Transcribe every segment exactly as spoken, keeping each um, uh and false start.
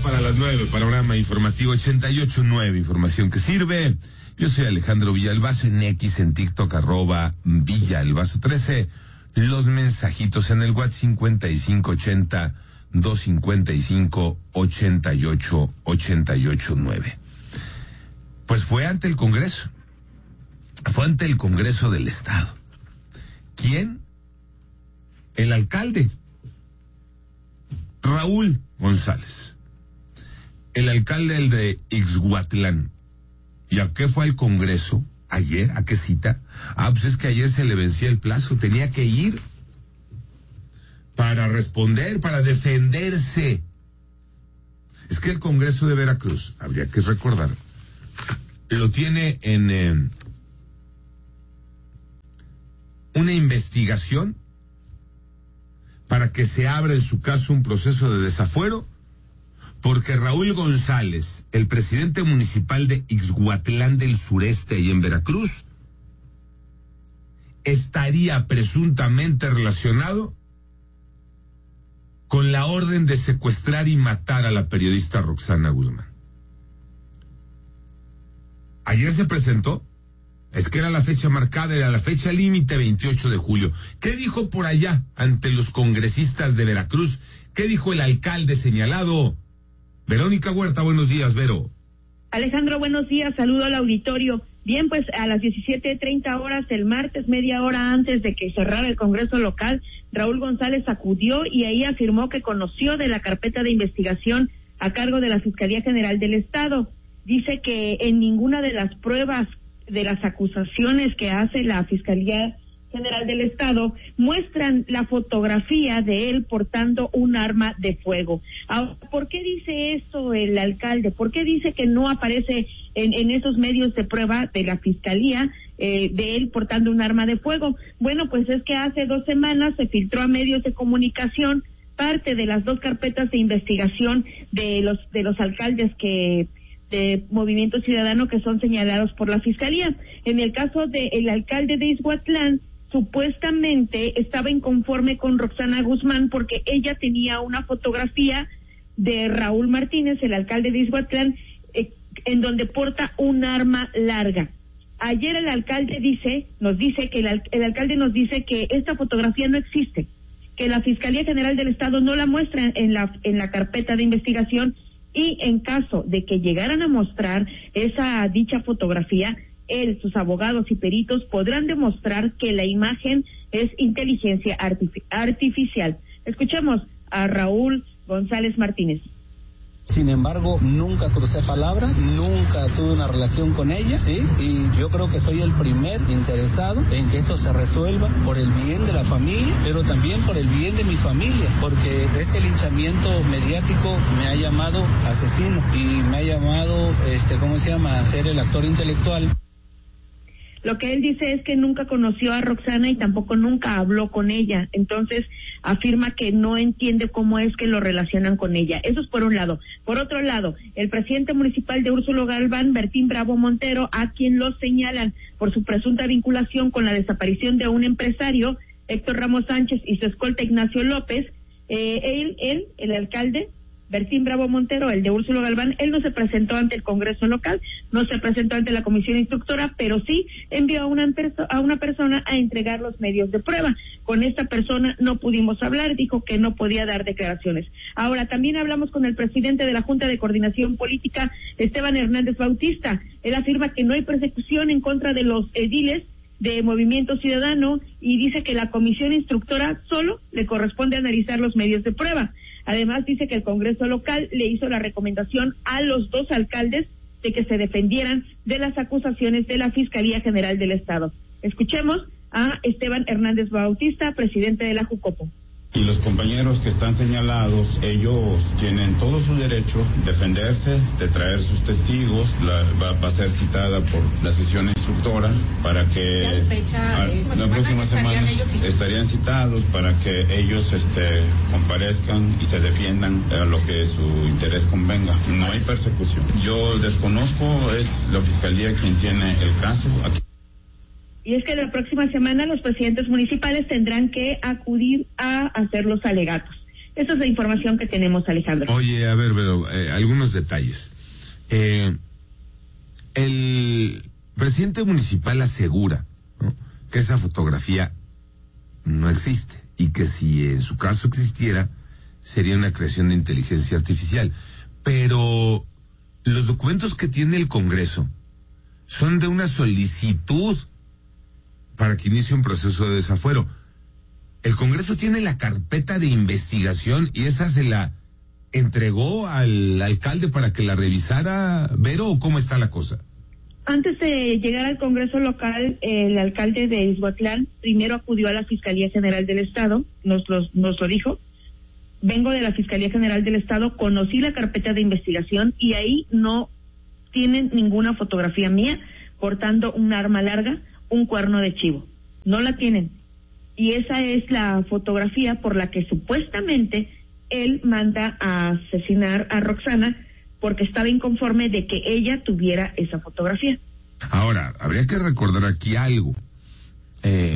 para las nueve, panorama informativo ochenta y ocho nueve, información que sirve. Yo soy Alejandro Villalbazo, en X, en TikTok, arroba Villalbazo trece. Los mensajitos en el WhatsApp cincuenta y cinco ochenta, doscientos cincuenta y cinco, ochenta y ocho, ochenta y ocho nueve. Pues fue ante el Congreso. Fue ante el Congreso del Estado. ¿Quién? El alcalde Raúl González, el alcalde el de Ixhuatlán. ¿Y a qué fue al Congreso ayer? ¿A qué cita? Ah, pues es que ayer se le vencía el plazo, tenía que ir para responder, para defenderse. Es que el Congreso de Veracruz, habría que recordar, lo tiene en eh, una investigación para que se abra en su caso un proceso de desafuero, porque Raúl González, el presidente municipal de Ixhuatlán del Sureste y en Veracruz, estaría presuntamente relacionado con la orden de secuestrar y matar a la periodista Roxana Guzmán. Ayer se presentó, es que era la fecha marcada, era la fecha límite, veintiocho de julio. ¿Qué dijo por allá ante los congresistas de Veracruz? ¿Qué dijo el alcalde señalado? Verónica Huerta, buenos días, Vero. Alejandro, buenos días, saludo al auditorio. Bien, pues a las diecisiete treinta horas el martes, media hora antes de que cerrara el Congreso local, Raúl González acudió y ahí afirmó que conoció de la carpeta de investigación a cargo de la Fiscalía General del Estado. Dice que en ninguna de las pruebas de las acusaciones que hace la Fiscalía General del Estado muestran la fotografía de él portando un arma de fuego. Ahora, ¿por qué dice eso el alcalde? ¿Por qué dice que no aparece en, en esos medios de prueba de la Fiscalía eh, de él portando un arma de fuego? Bueno, pues es que hace dos semanas se filtró a medios de comunicación parte de las dos carpetas de investigación de los de los alcaldes que de Movimiento Ciudadano que son señalados por la Fiscalía. En el caso del alcalde de Ixhuatlán, supuestamente estaba inconforme con Roxana Guzmán porque ella tenía una fotografía de Raúl Martínez, el alcalde de Ixhuatlán, eh, en donde porta un arma larga. Ayer el alcalde dice, nos dice que el, el alcalde nos dice que esta fotografía no existe, que la Fiscalía General del Estado no la muestra en la en la carpeta de investigación, y en caso de que llegaran a mostrar esa dicha fotografía, él, sus abogados y peritos podrán demostrar que la imagen es inteligencia artific- artificial. Escuchemos a Raúl González Martínez. Sin embargo, nunca crucé palabras, nunca tuve una relación con ella, ¿sí? Y yo creo que soy el primer interesado en que esto se resuelva por el bien de la familia, pero también por el bien de mi familia, porque este linchamiento mediático me ha llamado asesino y me ha llamado, este, ¿cómo se llama?, ser el actor intelectual. Lo que él dice es que nunca conoció a Roxana y tampoco nunca habló con ella. Entonces, afirma que no entiende cómo es que lo relacionan con ella. Eso es por un lado. Por otro lado, el presidente municipal de Úrsulo Galván, Bertín Bravo Montero, a quien lo señalan por su presunta vinculación con la desaparición de un empresario, Héctor Ramos Sánchez, y su escolta Ignacio López, eh, él, él, el alcalde, Bertín Bravo Montero, el de Úrsulo Galván, él no se presentó ante el Congreso local, no se presentó ante la comisión instructora, pero sí envió a una, perso- a una persona a entregar los medios de prueba. Con esta persona no pudimos hablar, dijo que no podía dar declaraciones. Ahora, también hablamos con el presidente de la Junta de Coordinación Política, Esteban Hernández Bautista. Él afirma que no hay persecución en contra de los ediles de Movimiento Ciudadano y dice que la comisión instructora solo le corresponde analizar los medios de prueba. Además, dice que el Congreso local le hizo la recomendación a los dos alcaldes de que se defendieran de las acusaciones de la Fiscalía General del Estado. Escuchemos a Esteban Hernández Bautista, presidente de la Jucopo. Y los compañeros que están señalados, ellos tienen todo su derecho de defenderse, de traer sus testigos. La, va, va a ser citada por la sesión instructora para que fecha, a, eh, la próxima semana estarían citados para que ellos este, comparezcan y se defiendan a lo que su interés convenga. No hay persecución. Yo desconozco, es la Fiscalía quien tiene el caso. Aquí. Y es que la próxima semana los presidentes municipales tendrán que acudir a hacer los alegatos. Esa es la información que tenemos, Alejandro. Oye, a ver, pero eh, algunos detalles. Eh, el presidente municipal asegura, ¿no?, que esa fotografía no existe y que si en su caso existiera sería una creación de inteligencia artificial. Pero los documentos que tiene el Congreso son de una solicitud para que inicie un proceso de desafuero. El Congreso tiene la carpeta de investigación y esa se la entregó al alcalde para que la revisara, Vero, ¿o cómo está la cosa? Antes de llegar al Congreso local, el alcalde de Ixhuatlán primero acudió a la Fiscalía General del Estado, nos lo, nos lo dijo. Vengo de la Fiscalía General del Estado, conocí la carpeta de investigación y ahí no tienen ninguna fotografía mía portando un arma larga, un cuerno de chivo. No la tienen. Y esa es la fotografía por la que supuestamente él manda a asesinar a Roxana, porque estaba inconforme de que ella tuviera esa fotografía. Ahora, habría que recordar aquí algo. Eh,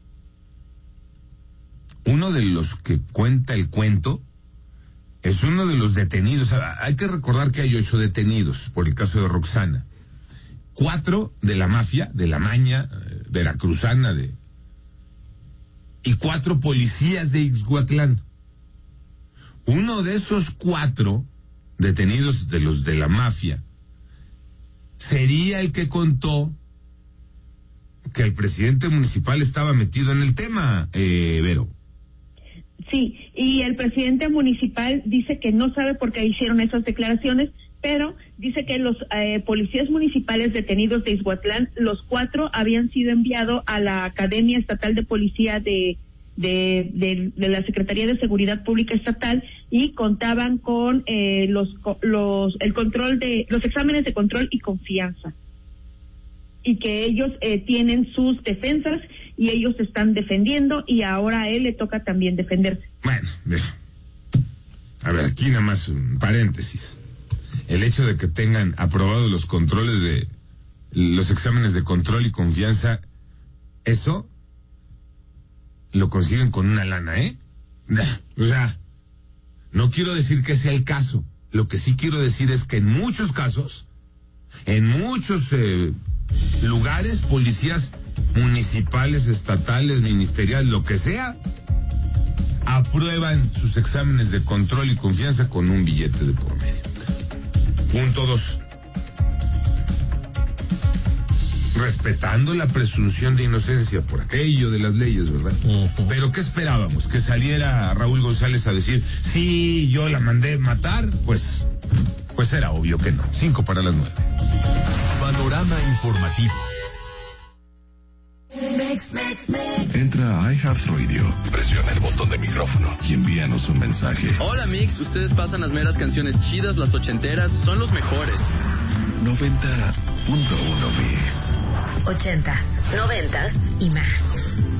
uno de los que cuenta el cuento es uno de los detenidos. Hay que recordar que hay ocho detenidos por el caso de Roxana. Cuatro de la mafia, de la maña eh, veracruzana, de y cuatro policías de Ixhuatlán. Uno de esos cuatro detenidos de los de la mafia sería el que contó que el presidente municipal estaba metido en el tema, eh, Vero. Sí, y el presidente municipal dice que no sabe por qué hicieron esas declaraciones, pero dice que los eh, policías municipales detenidos de Ixhuatlán, los cuatro habían sido enviados a la Academia Estatal de Policía de de, de, de la Secretaría de Seguridad Pública Estatal y contaban con eh, los los el control de los exámenes de control y confianza, y que ellos eh, tienen sus defensas y ellos se están defendiendo y ahora a él le toca también defenderse. Bueno, a ver, aquí nada más un paréntesis. El hecho de que tengan aprobados los controles de los exámenes de control y confianza, eso lo consiguen con una lana, ¿eh? O sea, no quiero decir que sea el caso. Lo que sí quiero decir es que en muchos casos, en muchos eh, lugares, policías municipales, estatales, ministeriales, lo que sea, aprueban sus exámenes de control y confianza con un billete de por medio. Punto dos. Respetando la presunción de inocencia por aquello de las leyes, ¿verdad? Uh-huh. Pero ¿qué esperábamos? ¿Que saliera Raúl González a decir, sí, yo la mandé matar? Pues, pues era obvio que no. Cinco para las nueve. Panorama informativo. Entra a iHeartRadio, presiona el botón de micrófono y envíanos un mensaje. Hola Mix, ustedes pasan las meras canciones chidas, las ochenteras, son los mejores. noventa punto uno Mix. Ochentas, noventas y más.